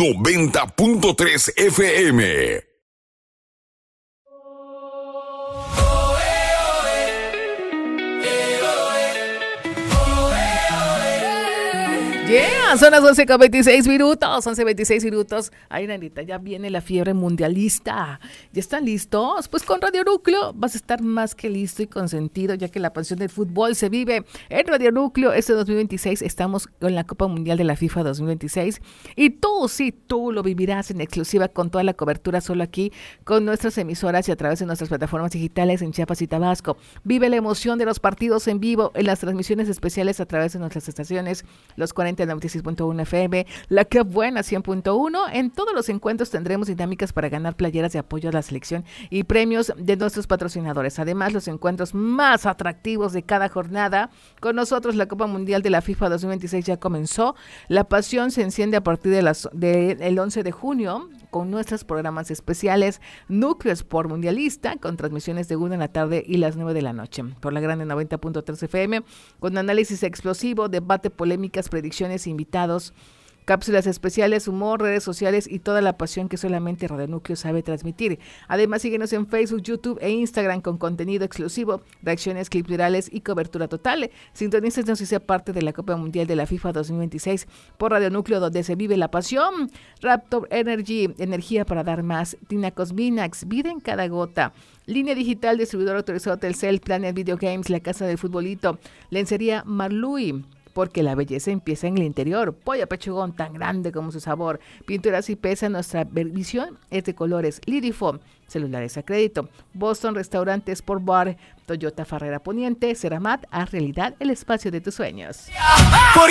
90.3 FM. Yeah, son las 11:26 minutos, 11:26 minutos. Ay, Nanita, ya viene la fiebre mundialista. ¿Ya están listos? Pues con Radio Núcleo vas a estar más que listo y consentido, ya que la pasión del fútbol se vive en Radio Núcleo. Este 2026 estamos con la Copa Mundial de la FIFA 2026 y tú, sí, tú lo vivirás en exclusiva con toda la cobertura solo aquí con nuestras emisoras y a través de nuestras plataformas digitales en Chiapas y Tabasco. Vive la emoción de los partidos en vivo en las transmisiones especiales a través de nuestras estaciones, los 96.1 FM, La Que Buena 100.1. En todos los encuentros tendremos dinámicas para ganar playeras de apoyo a la selección y premios de nuestros patrocinadores. Además, los encuentros más atractivos de cada jornada. Con nosotros, la Copa Mundial de la FIFA 2026 ya comenzó. La pasión se enciende a partir del 11 de junio con nuestros programas especiales Núcleo Sport Mundialista, con transmisiones de 1 de la tarde y las 9 de la noche. Por la grande 90.3 FM, con análisis explosivo, debate, polémicas, predicciones, invitados, cápsulas especiales, humor, redes sociales y toda la pasión que solamente Radio Núcleo sabe transmitir. Además, síguenos en Facebook, YouTube e Instagram con contenido exclusivo, reacciones, clips virales y cobertura total. Sintonícenos y sea parte de la Copa Mundial de la FIFA 2026 por Radio Núcleo, donde se vive la pasión. Raptor Energy, energía para dar más. Tinacos Vinax, vida en cada gota. Línea digital, distribuidor autorizado Telcel, Planet Video Games, la casa del futbolito. Lencería Marlui, porque la belleza empieza en el interior. Pollo pechugón, tan grande como su sabor. Pinturas y pesa, nuestra visión es de colores. Lidifom, celulares a crédito. Boston Restaurante Sport Bar. Toyota Farrera Poniente. Ceramat, haz realidad el espacio de tus sueños. Por